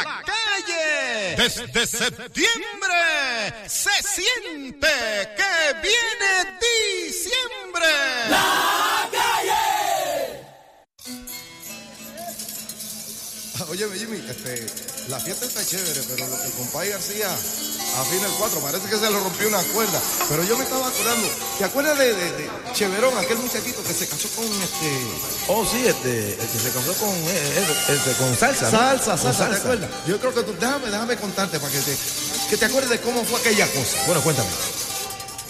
la calle. Desde septiembre se siente que viene diciembre. La calle. Óyeme, Jimmy, la fiesta está chévere, pero lo que el compadre García afina el 4, parece que se le rompió una cuerda. Pero yo me estaba acordando, ¿te acuerdas de Cheverón, aquel muchachito que se casó con Oh, sí, el que se casó con Salsa, ¿no? Salsa, ¿te acuerdas? Yo creo que tú, déjame contarte para que te acuerdes de cómo fue aquella cosa. Bueno, cuéntame.